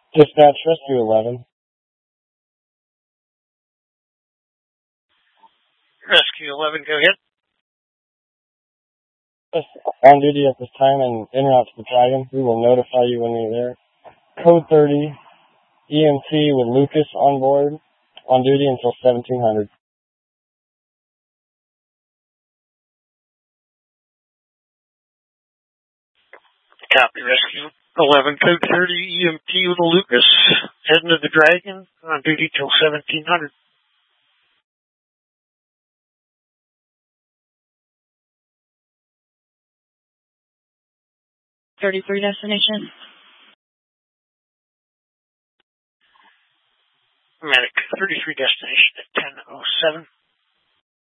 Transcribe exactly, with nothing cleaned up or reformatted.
Dispatch Rescue eleven. Rescue eleven, go ahead. On duty at this time and en route to the Dragon. We will notify you when we're there. Code thirty, E M T with Lucas on board, on duty until seventeen hundred. Copy, Rescue eleven, Code thirty, E M T with Lucas, heading to the Dragon, on duty till seventeen hundred. thirty-three destination. Medic, thirty-three destination at ten oh seven.